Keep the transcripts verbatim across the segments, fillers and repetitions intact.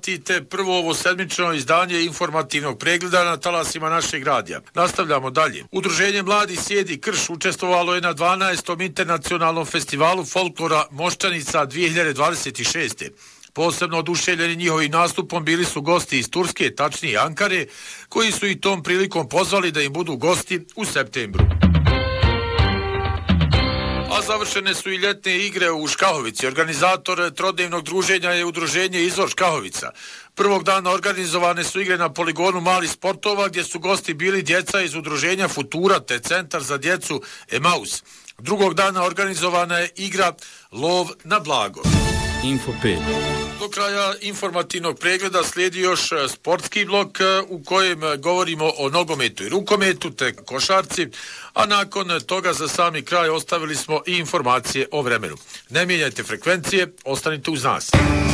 pratite prvo ovo sedmično izdanje informativnog pregleda na talasima našeg radija. Nastavljamo dalje. Udruženje Mladi Sjedi Krš učestvovalo je na dvanaestom internacionalnom festivalu folklora Moščanica dvije hiljade dvadeset šeste. Posebno oduševljeni njihovim nastupom bili su gosti iz Turske, tačnije Ankare, koji su i tom prilikom pozvali da im budu gosti u septembru. A završene su i ljetne igre u Škahovici. Organizator trodnevnog druženja je udruženje Izvor Škahovica. Prvog dana organizovane su igre na poligonu malih sportova gdje su gosti bili djeca iz udruženja Futura te centar za djecu Emaus. Drugog dana organizovana je igra Lov na blago. Info pet. Do kraja informativnog pregleda slijedi još sportski blok u kojem govorimo o nogometu i rukometu te košarci, a nakon toga za sami kraj ostavili smo i informacije o vremenu. Ne mijenjajte frekvencije, ostanite uz nas.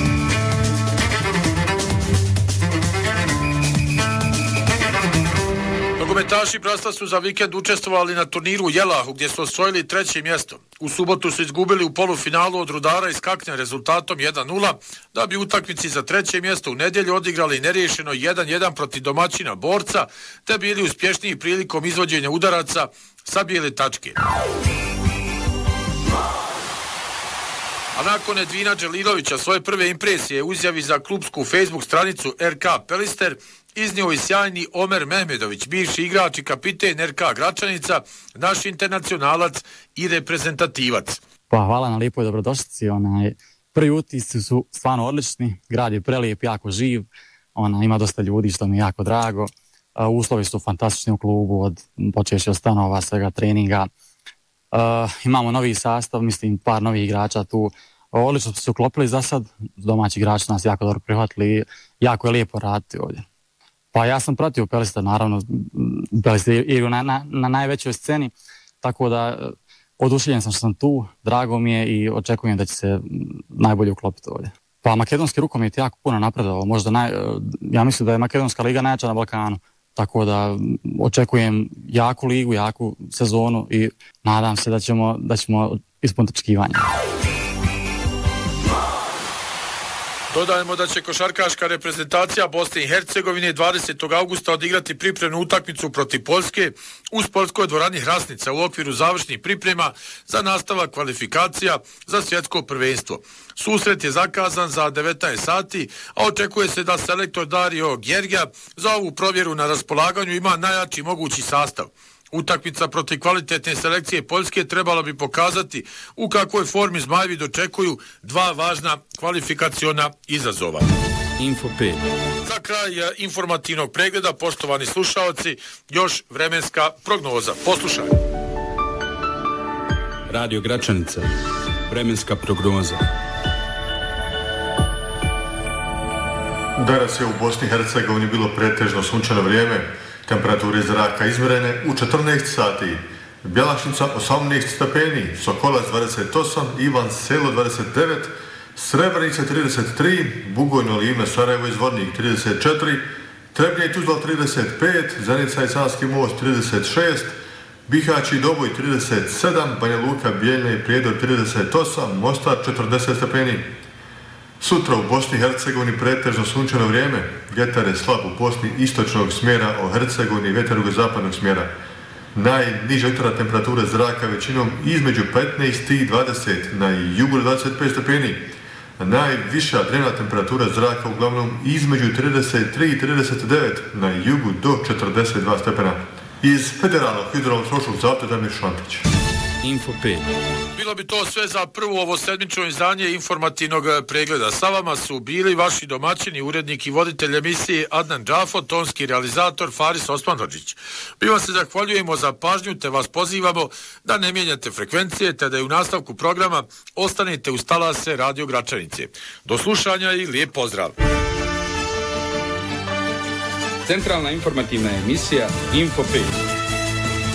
Nogometaši Brasta su za vikend učestvovali na turniru u Jelahu gdje su osvojili treće mjesto. U subotu su izgubili u polufinalu od Rudara iz Kaknja rezultatom jedan nula, da bi utakmici za treće mjesto u nedjelju odigrali neriješeno jedan jedan protiv domaćina Borca, te bili uspješniji prilikom izvođenja udaraca sa bijele tačke. A nakon Edvina Đelilovića svoje prve impresije u izjavi za klubsku Facebook stranicu R K Pelister iznio i sjajni Omer Mehmedović, bivši igrač i kapiten R K Gračanica, naš internacionalac i reprezentativac. Pa hvala na lijepoj dobrodošlici. Onaj, prvi utisci su stvarno odlični, grad je prelijep, jako živ, ona, ima dosta ljudi što mi je jako drago. Uh, uslovi su fantastični u klubu, od počeši od stanova, svega treninga. Uh, imamo novi sastav, mislim par novih igrača tu. Odlično su se uklopili za sad, domaći igrači nas jako dobro prihvatili, jako je lijepo raditi ovdje. Pa ja sam pratio Pelister, naravno, Pelister igru na, na, na najvećoj sceni, tako da oduševljen sam što sam tu, drago mi je i očekujem da će se najbolje uklopiti ovdje. Pa makedonski rukomet je jako puno napredovao, možda naj, ja mislim da je makedonska liga najjača na Balkanu, tako da očekujem jaku ligu, jaku sezonu i nadam se da ćemo, da ćemo ispuniti očekivanja. Dodajemo da će košarkaška reprezentacija Bosne i Hercegovine dvadesetog augusta odigrati pripremnu utakmicu protiv Poljske u sportskoj dvorani Hrasnica u okviru završnih priprema za nastavak kvalifikacija za svjetsko prvenstvo. Susret je zakazan za devetnaest sati, a očekuje se da selektor Dario Gjergja za ovu provjeru na raspolaganju ima najjači mogući sastav. Utakmica protiv kvalitetne selekcije Poljske trebala bi pokazati u kakvoj formi Zmajevi dočekuju dva važna kvalifikaciona izazova. Info pet. Za kraj informativnog pregleda, poštovani slušaoci, još vremenska prognoza. Poslušajmo. Radio Gračanica. Vremenska prognoza. Danas je u Bosni i Hercegovini bilo pretežno sunčano vrijeme. Temperature zraka izmjerene u četrnaest sati. Bjelašnica osamnaest stepeni, Sokolac dvadeset osam, Ivan Selo dvadeset devet, Srebrenica trideset tri, Bugojno Livno Sarajevo i Zvornik trideset četiri, Trebnje i Tuzla trideset pet, Zenica i Savski most trideset šest, Bihać i Doboj trideset sedam, Banja Luka, Bijeljna i Prijedor trideset osam, Mostar četrdeset stepeni. Sutra u Bosni i Hercegovini pretežno sunčano vrijeme, vjetar je slab u Bosni istočnog smjera, o Hercegovini i vjetar jugozapadnog smjera. Najniža jutarnja temperatura zraka većinom između petnaest i dvadeset, na jugu dvadeset pet stepeni. Najviša dnevna temperatura zraka uglavnom između trideset tri i trideset devet, na jugu do četrdeset dva stepena. Iz Federalnog hidrometeorološkog zavoda Damir Šantić. Info pet. Bilo bi to sve za prvo ovo sedmično izdanje informativnog pregleda. Sa vama su bili vaši domaćini, urednik i voditelj emisije Adnan Džafo, tonski realizator Faris Osmanhodžić. Mi vam se zahvaljujemo za pažnju te vas pozivamo da ne mijenjate frekvencije te da je u nastavku programa ostanete uz talase Radio Gračanice. Do slušanja i lijep pozdrav. Centralna informativna emisija Info pet.